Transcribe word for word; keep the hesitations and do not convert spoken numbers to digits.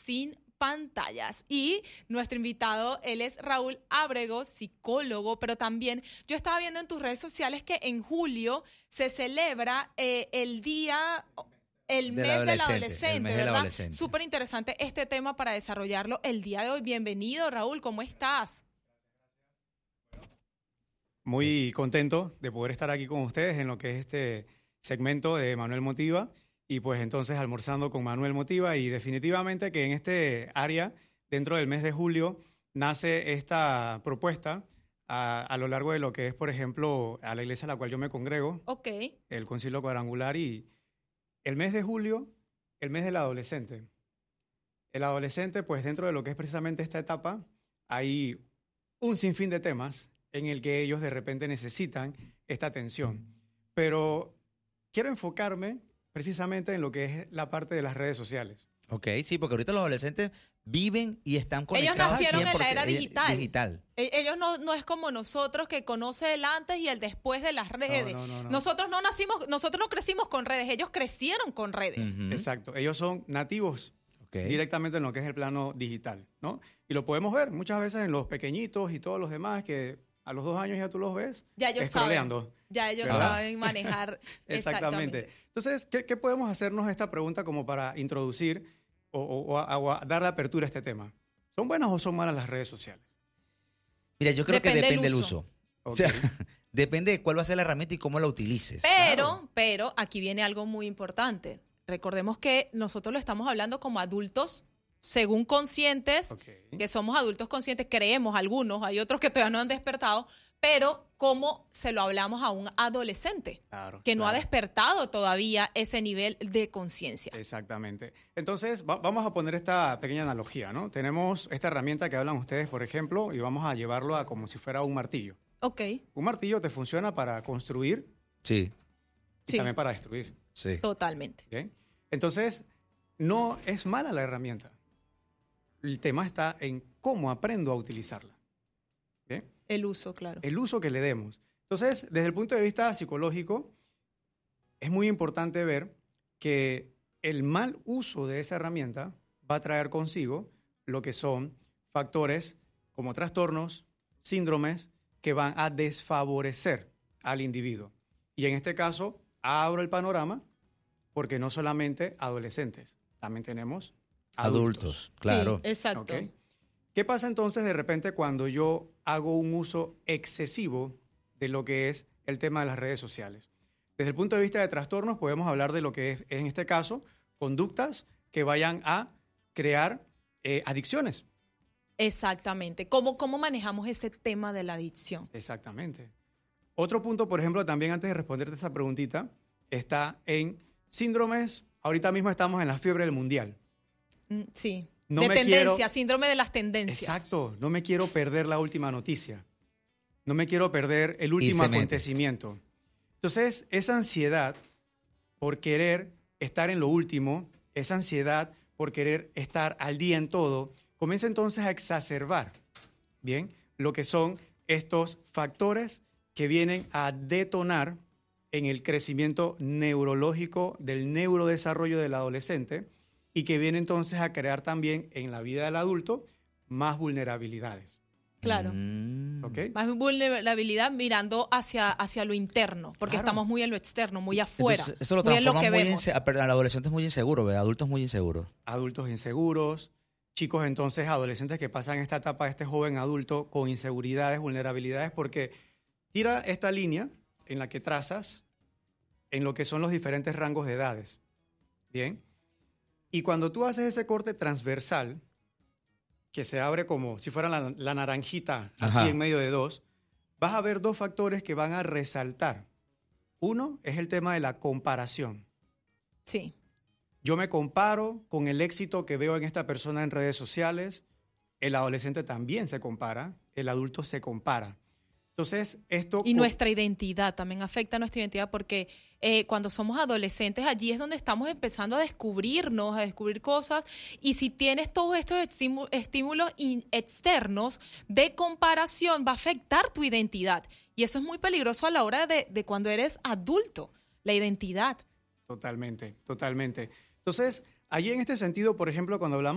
sin pantallas. Y nuestro invitado, él es Raúl Ábrego, psicólogo, pero también yo estaba viendo en tus redes sociales que en julio se celebra eh, el día... El mes del adolescente, adolescente mes ¿verdad? Adolescente. Súper interesante este tema para desarrollarlo el día de hoy. Bienvenido, Raúl, ¿cómo estás? Muy contento de poder estar aquí con ustedes en lo que es este segmento de Manuel Motiva y pues entonces almorzando con Manuel Motiva, y definitivamente que en este área, dentro del mes de julio, nace esta propuesta a, a lo largo de lo que es, por ejemplo, a la iglesia a la cual yo me congrego, okay. el Concilio Cuadrangular, y el mes de julio, el mes del adolescente. El adolescente, pues dentro de lo que es precisamente esta etapa, hay un sinfín de temas en el que ellos de repente necesitan esta atención. Pero quiero enfocarme precisamente en lo que es la parte de las redes sociales. Ok, sí, porque ahorita los adolescentes viven y están conectados. Ellos nacieron cien por ciento en la era digital. digital. Ellos no, no es como nosotros, que conoce el antes y el después de las redes. No, no, no, no. Nosotros no nacimos, nosotros no crecimos con redes, ellos crecieron con redes. Uh-huh. Exacto, ellos son nativos Okay. directamente en lo que es el plano digital, ¿no? Y lo podemos ver muchas veces en los pequeñitos y todos los demás, que a los dos años ya tú los ves Ya ellos scrolleando. saben, ya ellos ¿verdad? saben manejar. Exactamente. Exactamente. Entonces, ¿qué, ¿qué podemos hacernos esta pregunta como para introducir o, o, o, a, o a dar la apertura a este tema? ¿Son buenas o son malas las redes sociales? Mira, yo creo Depende que depende del del uso. uso. Okay. O sea, depende de cuál va a ser la herramienta y cómo la utilices. Pero, Claro. pero aquí viene algo muy importante. Recordemos que nosotros lo estamos hablando como adultos, según conscientes, Okay. que somos adultos conscientes, creemos algunos, hay otros que todavía no han despertado, pero cómo se lo hablamos a un adolescente Claro, que no ha claro. despertado todavía ese nivel de conciencia. Exactamente. Entonces, va- vamos a poner esta pequeña analogía, ¿no? Tenemos esta herramienta que hablan ustedes, por ejemplo, y vamos a llevarlo a como si fuera un martillo. Ok, Un martillo te funciona para construir Sí, y sí, también para destruir. sí. totalmente. ¿Bien? Entonces, no es mala la herramienta. El tema está en cómo aprendo a utilizarla. ¿Bien? El uso, claro. El uso que le demos. Entonces, desde el punto de vista psicológico, es muy importante ver que el mal uso de esa herramienta va a traer consigo lo que son factores como trastornos, síndromes, que van a desfavorecer al individuo. Y en este caso, abro el panorama porque no solamente adolescentes, también tenemos Adultos, claro. Sí, exacto. ¿Ok? ¿Qué pasa entonces de repente cuando yo hago un uso excesivo de lo que es el tema de las redes sociales? Desde el punto de vista de trastornos podemos hablar de lo que es, en este caso, conductas que vayan a crear eh, adicciones. Exactamente. ¿Cómo, ¿Cómo manejamos ese tema de la adicción? Exactamente. Otro punto, por ejemplo, también antes de responderte esa preguntita, está en síndromes. Ahorita mismo estamos en la fiebre del mundial. Mm, sí. No de me tendencia, quiero- síndrome de las tendencias. Exacto. No me quiero perder la última noticia. No me quiero perder el último se mete. acontecimiento. Entonces, esa ansiedad por querer estar en lo último, esa ansiedad por querer estar al día en todo, comienza entonces a exacerbar, ¿bien?, lo que son estos factores que vienen a detonar en el crecimiento neurológico del neurodesarrollo del adolescente y que viene entonces a crear también en la vida del adulto más vulnerabilidades. Claro. Mm. ¿Ok? Más vulnerabilidad mirando hacia, hacia lo interno, porque Claro. estamos muy en lo externo, muy afuera, Entonces, eso lo muy en lo transforma que muy vemos. inse- ah, perdón, el adolescente es muy inseguro, ¿verdad? Adultos muy inseguros. Adultos inseguros, chicos entonces adolescentes que pasan esta etapa de este joven adulto con inseguridades, vulnerabilidades, porque tira esta línea en la que trazas en lo que son los diferentes rangos de edades. Bien. Y cuando tú haces ese corte transversal, que se abre como si fuera la, la naranjita, así Ajá. en medio de dos, vas a ver dos factores que van a resaltar. Uno es el tema de la comparación. Sí. Yo me comparo con el éxito que veo en esta persona en redes sociales. El adolescente también se compara, el adulto se compara. Entonces, esto... Y nuestra identidad, también afecta a nuestra identidad porque eh, cuando somos adolescentes, allí es donde estamos empezando a descubrirnos, a descubrir cosas. Y si tienes todos estos estímu- estímulos in- externos de comparación, va a afectar tu identidad. Y eso es muy peligroso a la hora de, de cuando eres adulto, la identidad. Totalmente, totalmente. Entonces, allí en este sentido, por ejemplo, cuando hablamos